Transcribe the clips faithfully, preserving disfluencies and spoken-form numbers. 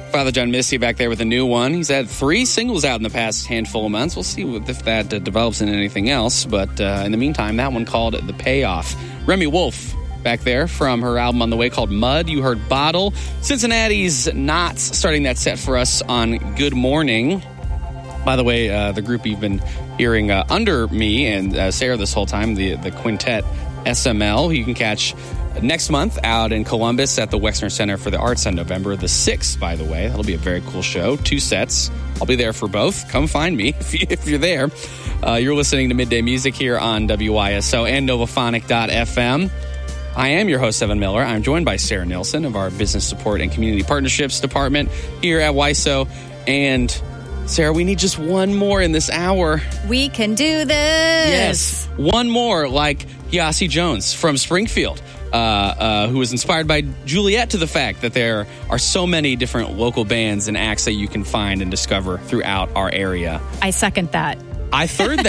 Father John Misty back there with a new one. He's had three singles out in the past handful of months. We'll see if that uh, develops into anything else. But uh, in the meantime, that one called The Payoff. Remy Wolf back there from her album On the Way called Mud. You heard Bottle. Cincinnati's Knots starting that set for us on Good Morning. By the way, uh, the group you've been hearing uh, under me and uh, Sarah this whole time, the, the Quintet S M L, you can catch next month out in Columbus at the Wexner Center for the Arts on November the sixth, by the way. That'll be a very cool show. Two sets. I'll be there for both. Come find me if, you, if you're there. Uh, you're listening to Midday Music here on W Y S O and Novophonic dot f m. I am your host, Evan Miller. I'm joined by Sarah Nilsson of our Business Support and Community Partnerships Department here at W Y S O. And Sarah, we need just one more in this hour. We can do this. Yes. One more, like Yasi Jones from Springfield. Uh, uh, who was inspired by Juliet to the fact that there are so many different local bands and acts that you can find and discover throughout our area. I second that. I third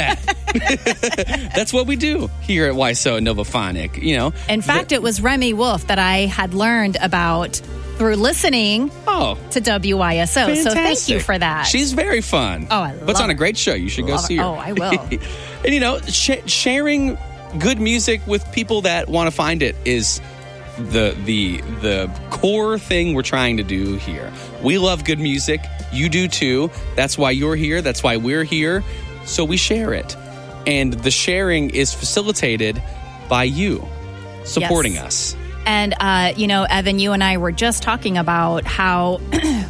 that. That's what we do here at W Y S O and Novophonic, you know. In fact, the, it was Remy Wolf that I had learned about through listening oh, to W Y S O. Fantastic. So thank you for that. She's very fun. Oh, I love Puts on it. a great show. You should go love see it. her. Oh, I will. And, you know, sh- sharing good music with people that want to find it is the the the core thing we're trying to do here. We love good music. You do too. That's why you're here. That's why we're here. So we share it. And the sharing is facilitated by you supporting yes. us. And, uh, you know, Evan, you and I were just talking about how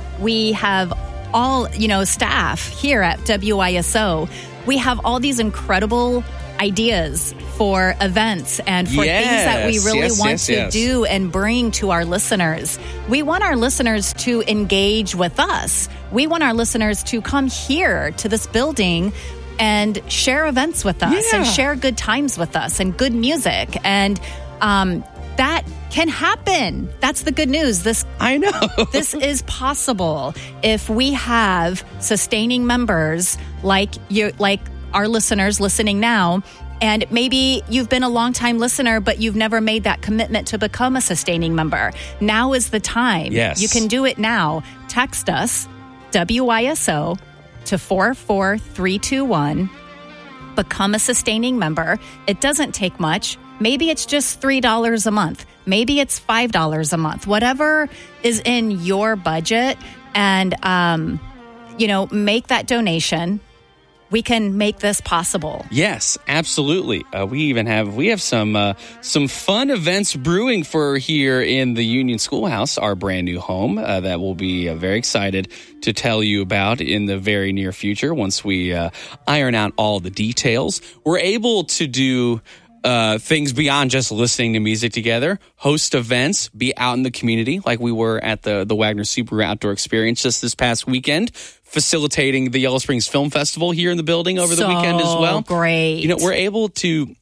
we have all, you know, staff here at W Y S O. We have all these incredible ideas for events and for yes, things that we really yes, want yes, to yes. do and bring to our listeners. We want our listeners to engage with us. We want our listeners to come here to this building and share events with us yeah. and share good times with us and good music. And um, that can happen. That's the good news. This I know. This is possible if we have sustaining members like you, like our listeners listening now. And maybe you've been a long-time listener, but you've never made that commitment to become a sustaining member. Now is the time. Yes. You can do it now. Text us, W Y S O, to four four three two one. Become a sustaining member. It doesn't take much. Maybe it's just three dollars a month. Maybe it's five dollars a month. Whatever is in your budget. And, um, you know, make that donation. We can make this possible. Yes, absolutely. Uh, we even have we have some uh, some fun events brewing for here in the Union Schoolhouse, our brand new home uh, that we'll be uh, very excited to tell you about in the very near future. Once we uh, iron out all the details, we're able to do uh, things beyond just listening to music together, host events, be out in the community like we were at the the Wagner Subaru Outdoor Experience just this past weekend, facilitating the Yellow Springs Film Festival here in the building over the so weekend as well. Great. You know, we're able to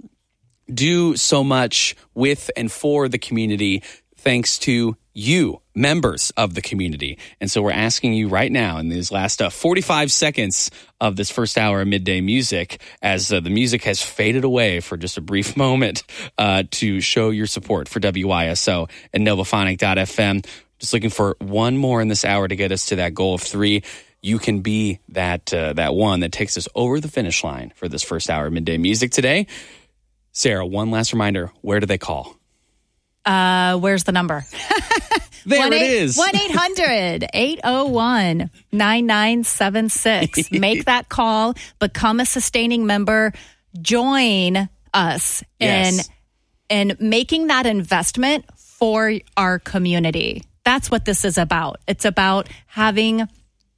do so much with and for the community thanks to you, members of the community. And so we're asking you right now in these last uh, forty-five seconds of this first hour of Midday Music, as uh, the music has faded away for just a brief moment, uh, to show your support for W Y S O and Novophonic dot f m. Just looking for one more in this hour to get us to that goal of three. You can be that uh, that one that takes us over the finish line for this first hour of Midday Music today. Sarah, one last reminder, where do they call? Uh, where's the number? There it is. one eight hundred eight oh one nine nine seven six. Make that call. Become a sustaining member. Join us Yes. in, in making that investment for our community. That's what this is about. It's about having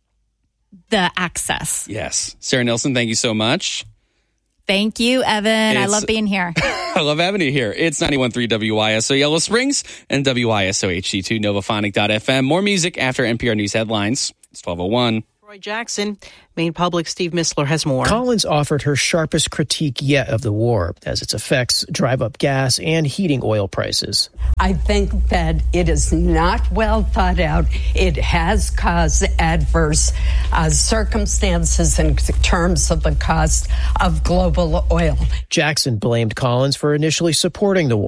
the access. Yes. Sarah Nilsson, thank you so much. Thank you, Evan. I It's- love being here. I love having you here. It's ninety-one point three W Y S O Yellow Springs and W Y S O H D two Novophonic dot f m. More music after N P R News headlines. It's twelve oh one. Roy Jackson, Maine Public, Steve Missler has more. Collins offered her sharpest critique yet of the war, as its effects drive up gas and heating oil prices. I think that it is not well thought out. It has caused adverse uh, circumstances in terms of the cost of global oil. Jackson blamed Collins for initially supporting the war.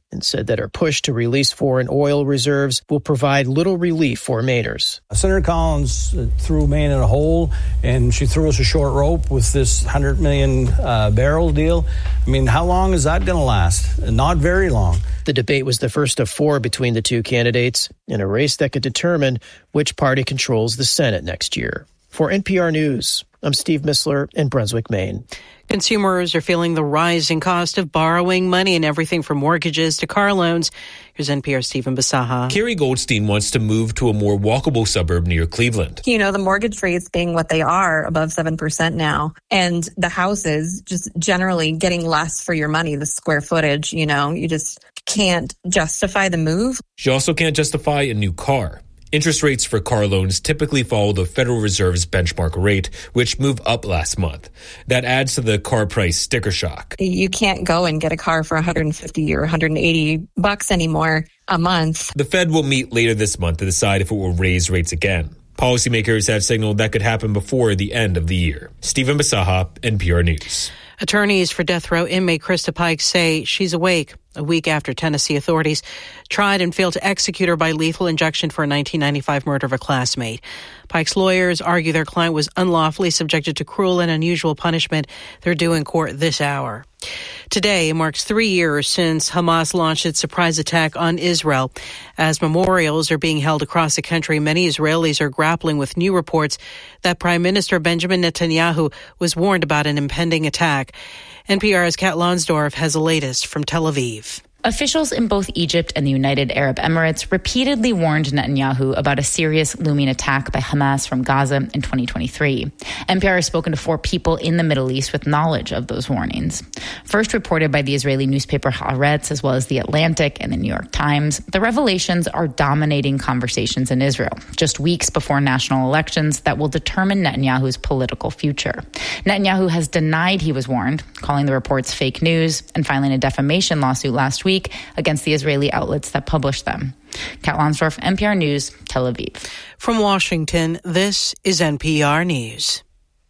and said that her push to release foreign oil reserves will provide little relief for Mainers. Senator Collins threw Maine in a hole, and she threw us a short rope with this one hundred million uh, barrel deal. I mean, how long is that going to last? Not very long. The debate was the first of four between the two candidates in a race that could determine which party controls the Senate next year. For N P R News, I'm Steve Missler in Brunswick, Maine. Consumers are feeling the rising cost of borrowing money and everything from mortgages to car loans. Here's N P R's Stephen Basaha. Carrie Goldstein wants to move to a more walkable suburb near Cleveland. You know, the mortgage rates being what they are, above seven percent now, and the houses just generally getting less for your money, the square footage, you know, you just can't justify the move. She also can't justify a new car. Interest rates for car loans typically follow the Federal Reserve's benchmark rate, which moved up last month. That adds to the car price sticker shock. You can't go and get a car for one hundred fifty or one hundred eighty bucks anymore a month. The Fed will meet later this month to decide if it will raise rates again. Policymakers have signaled that could happen before the end of the year. Stephen Basaha, N P R News. Attorneys for death row inmate Krista Pike say she's awake a week after Tennessee authorities tried and failed to execute her by lethal injection for a nineteen ninety-five murder of a classmate. Pike's lawyers argue their client was unlawfully subjected to cruel and unusual punishment. They're due in court this hour. Today marks three years since Hamas launched its surprise attack on Israel. As memorials are being held across the country, many Israelis are grappling with new reports that Prime Minister Benjamin Netanyahu was warned about an impending attack. N P R's Kat Lonsdorf has the latest from Tel Aviv. Officials in both Egypt and the United Arab Emirates repeatedly warned Netanyahu about a serious looming attack by Hamas from Gaza in twenty twenty-three. N P R has spoken to four people in the Middle East with knowledge of those warnings. First reported by the Israeli newspaper Haaretz, as well as The Atlantic and the New York Times, the revelations are dominating conversations in Israel, just weeks before national elections that will determine Netanyahu's political future. Netanyahu has denied he was warned, calling the reports fake news and filing a defamation lawsuit last week week against the Israeli outlets that published them. Kat Lonsdorf, N P R News, Tel Aviv. From Washington, this is N P R News.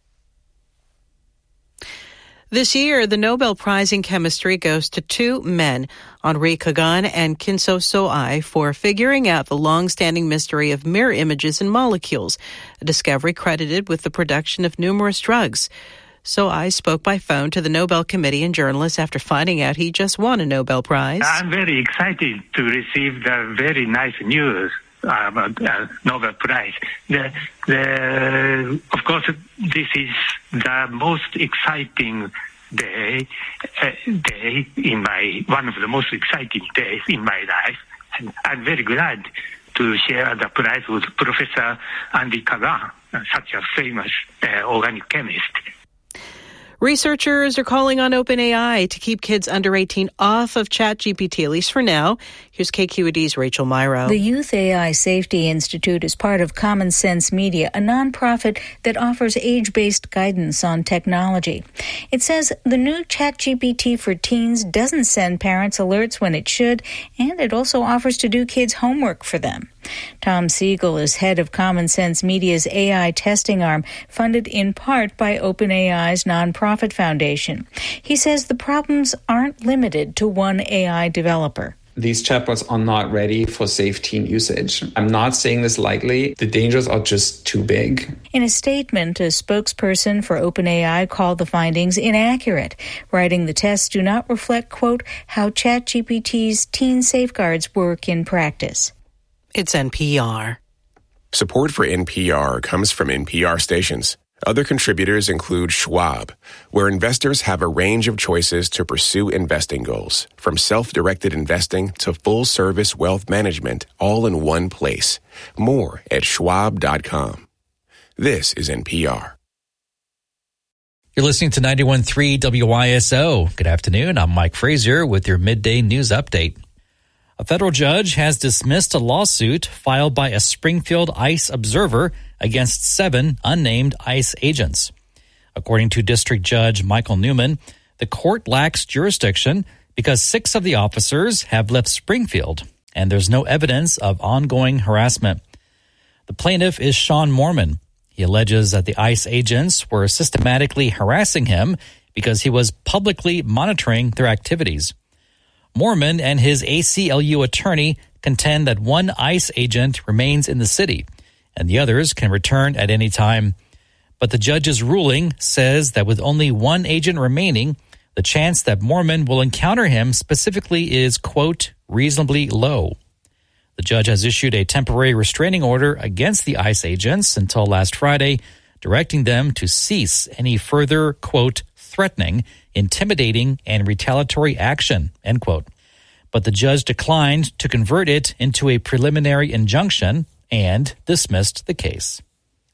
This year, the Nobel Prize in Chemistry goes to two men, Henri Kagan and Kinso Soai, for figuring out the long-standing mystery of mirror images in molecules, a discovery credited with the production of numerous drugs. So I spoke by phone to the Nobel Committee and journalists after finding out he just won a Nobel Prize. I'm very excited to receive the very nice news about the Nobel Prize. The, the, of course, this is the most exciting day, uh, day in my, one of the most exciting days in my life. And I'm very glad to share the prize with Professor Henri Kagan, such a famous uh, organic chemist. Researchers are calling on OpenAI to keep kids under eighteen off of ChatGPT, at least for now. Here's K Q E D's Rachel Myrow. The Youth A I Safety Institute is part of Common Sense Media, a nonprofit that offers age-based guidance on technology. It says the new ChatGPT for teens doesn't send parents alerts when it should, and it also offers to do kids' homework for them. Tom Siegel is head of Common Sense Media's A I testing arm, funded in part by OpenAI's nonprofit foundation. He says the problems aren't limited to one A I developer. These chatbots are not ready for safe teen usage. I'm not saying this lightly. The dangers are just too big. In a statement, a spokesperson for OpenAI called the findings inaccurate, writing the tests do not reflect, quote, how ChatGPT's teen safeguards work in practice. It's N P R. Support for N P R comes from N P R stations. Other contributors include Schwab, where investors have a range of choices to pursue investing goals, from self-directed investing to full-service wealth management, all in one place. More at schwab dot com. This is N P R. You're listening to ninety-one point three W I S O. Good afternoon. I'm Mike Frazier with your midday news update. A federal judge has dismissed a lawsuit filed by a Springfield ICE observer against seven unnamed ICE agents. According to District Judge Michael Newman, the court lacks jurisdiction because six of the officers have left Springfield, and there's no evidence of ongoing harassment. The plaintiff is Sean Mormon. He alleges that the ICE agents were systematically harassing him because he was publicly monitoring their activities. Moorman and his A C L U attorney contend that one ICE agent remains in the city and the others can return at any time. But the judge's ruling says that with only one agent remaining, the chance that Moorman will encounter him specifically is, quote, reasonably low. The judge has issued a temporary restraining order against the ICE agents until last Friday, directing them to cease any further, quote, threatening, intimidating, and retaliatory action, end quote. But the judge declined to convert it into a preliminary injunction and dismissed the case.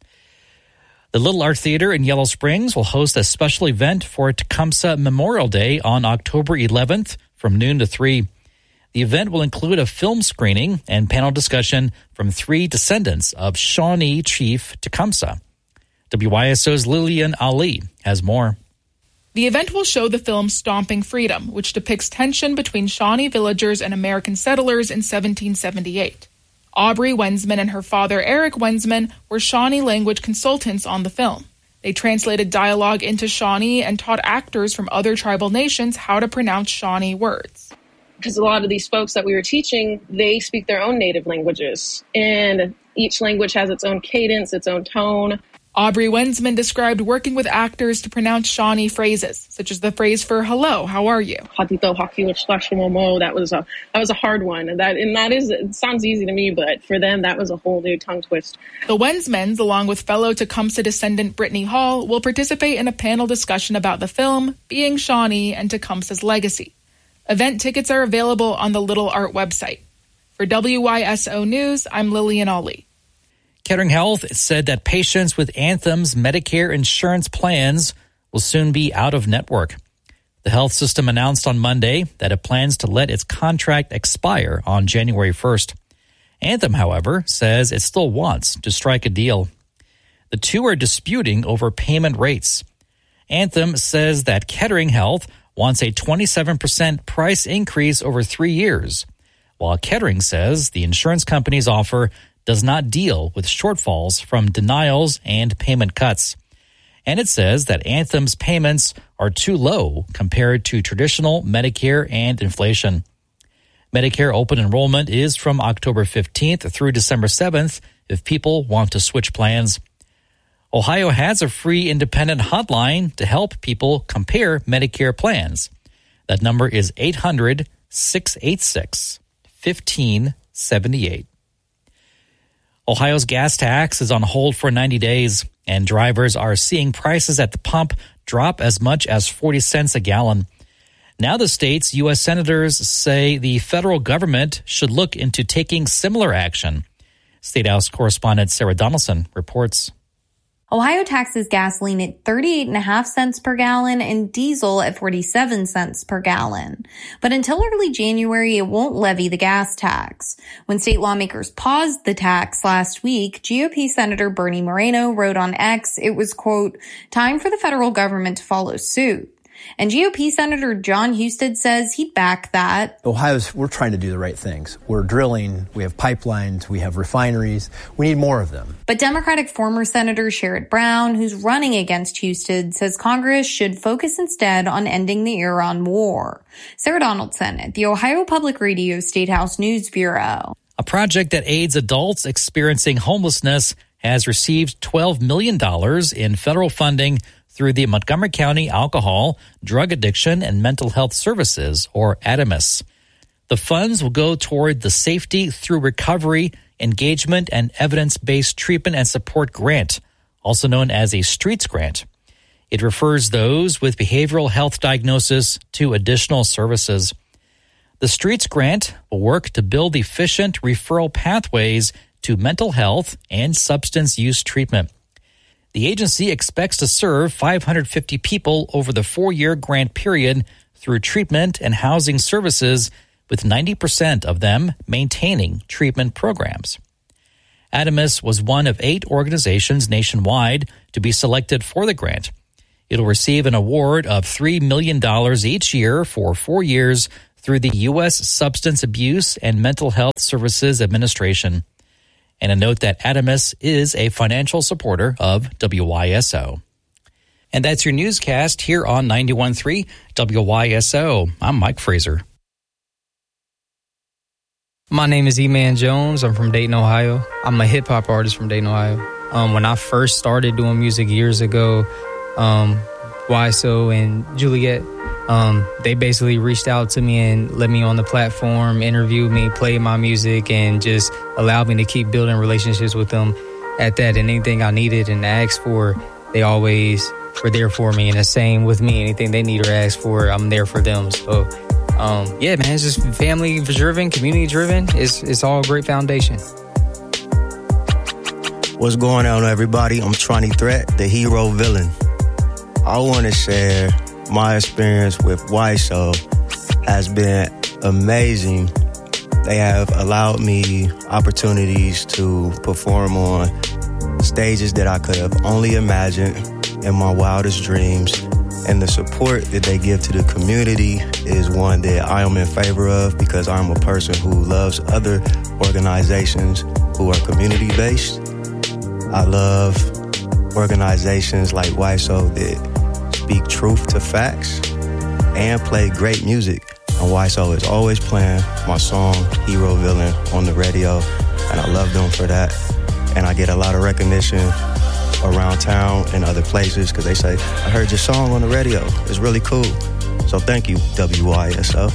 The Little Art Theater in Yellow Springs will host a special event for Tecumseh Memorial Day on October eleventh from noon to three. The event will include a film screening and panel discussion from three descendants of Shawnee Chief Tecumseh. W Y S O's Lillian Ali has more. The event will show the film Stomping Freedom, which depicts tension between Shawnee villagers and American settlers in seventeen seventy-eight. Aubrey Wensman and her father, Eric Wensman, were Shawnee language consultants on the film. They translated dialogue into Shawnee and taught actors from other tribal nations how to pronounce Shawnee words. Because a lot of these folks that we were teaching, they speak their own native languages, and each language has its own cadence, its own tone. Aubrey Wensman described working with actors to pronounce Shawnee phrases, such as the phrase for hello, how are you? That was a that was a hard one. And that and that is it sounds easy to me, but for them that was a whole new tongue twist. The Wensmans, along with fellow Tecumseh descendant Brittany Hall, will participate in a panel discussion about the film, being Shawnee, and Tecumseh's legacy. Event tickets are available on the Little Art website. For W Y S O News, I'm Lillian Ali. Kettering Health said that patients with Anthem's Medicare insurance plans will soon be out of network. The health system announced on Monday that it plans to let its contract expire on January first. Anthem, however, says it still wants to strike a deal. The two are disputing over payment rates. Anthem says that Kettering Health wants a twenty-seven percent price increase over three years, while Kettering says the insurance company's offer does not deal with shortfalls from denials and payment cuts. And it says that Anthem's payments are too low compared to traditional Medicare and inflation. Medicare open enrollment is from October fifteenth through December seventh if people want to switch plans. Ohio has a free independent hotline to help people compare Medicare plans. That number is eight hundred, six eight six, one five seven eight. Ohio's gas tax is on hold for ninety days, and drivers are seeing prices at the pump drop as much as forty cents a gallon. Now the state's U S senators say the federal government should look into taking similar action. State House correspondent Sarah Donaldson reports. Ohio taxes gasoline at thirty-eight and a half cents per gallon and diesel at forty-seven cents per gallon. But until early January, it won't levy the gas tax. When state lawmakers paused the tax last week, G O P Senator Bernie Moreno wrote on X it was, quote, time for the federal government to follow suit. And G O P Senator John Husted says he'd back that. Ohio's, we're trying to do the right things. We're drilling, we have pipelines, we have refineries. We need more of them. But Democratic former Senator Sherrod Brown, who's running against Husted, says Congress should focus instead on ending the Iran war. Sarah Donaldson at the Ohio Public Radio State House News Bureau. A project that aids adults experiencing homelessness has received twelve million dollars in federal funding through the Montgomery County Alcohol, Drug Addiction, and Mental Health Services, or ADAMHS. The funds will go toward the Safety Through Recovery, Engagement, and Evidence-Based Treatment and Support Grant, also known as a STREETS grant. It refers those with behavioral health diagnosis to additional services. The STREETS grant will work to build efficient referral pathways to mental health and substance use treatment. The agency expects to serve five hundred fifty people over the four-year grant period through treatment and housing services, with ninety percent of them maintaining treatment programs. ADAMHS was one of eight organizations nationwide to be selected for the grant. It'll receive an award of three million dollars each year for four years through the U S Substance Abuse and Mental Health Services Administration. And a note that ADAMHS is a financial supporter of W Y S O. And that's your newscast here on ninety-one point three W Y S O. I'm Mike Fraser. My name is E-Man Jones. I'm from Dayton, Ohio. I'm a hip-hop artist from Dayton, Ohio. Um, when I first started doing music years ago, um, Y S O and Juliet, um, they basically reached out to me and let me on the platform, interviewed me, played my music, and just allowed me to keep building relationships with them at that. And anything I needed and asked for, they always were there for me. And the same with me. Anything they need or ask for, I'm there for them. So, um, yeah, man, it's just family-driven, community-driven. It's, it's all a great foundation. What's going on, everybody? I'm Tronny Threat, the hero villain. I want to share my experience with Y S O has been amazing. They have allowed me opportunities to perform on stages that I could have only imagined in my wildest dreams. And the support that they give to the community is one that I am in favor of because I'm a person who loves other organizations who are community-based. I love organizations like Y S O that speak truth to facts and play great music. And Y S O is always playing my song, Hero Villain, on the radio, and I love them for that. And I get a lot of recognition around town and other places because they say, I heard your song on the radio. It's really cool. So thank you, W Y S O.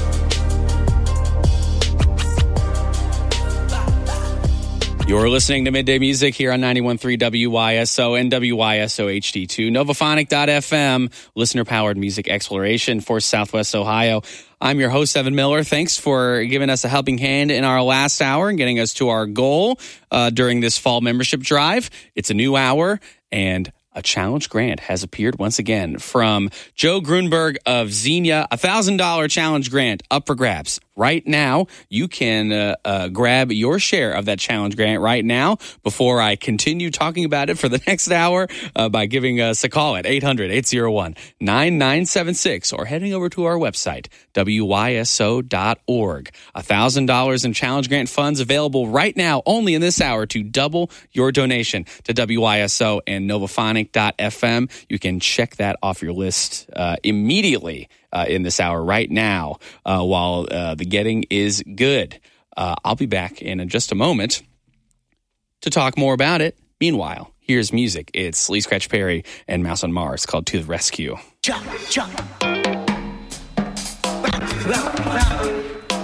You're listening to Midday Music here on ninety-one point three W Y S O and W Y S O H D two, Novophonic dot F M, listener-powered music exploration for Southwest Ohio. I'm your host, Evan Miller. Thanks for giving us a helping hand in our last hour and getting us to our goal uh, during this fall membership drive. It's a new hour, and a challenge grant has appeared once again from Joe Grunberg of Xenia. A one thousand dollars challenge grant up for grabs. Right now, you can uh, uh, grab your share of that challenge grant right now before I continue talking about it for the next hour uh, by giving us a call at eight hundred, eight oh one, nine nine seven six or heading over to our website, W Y S O dot org. one thousand dollars in challenge grant funds available right now only in this hour to double your donation to W Y S O and Novophonic dot F M. You can check that off your list uh, immediately. Uh, in this hour right now, uh, while uh, the getting is good. Uh, I'll be back in just a moment to talk more about it. Meanwhile, here's music. It's Lee Scratch Perry and Mouse on Mars called To the Rescue. Jump, jump.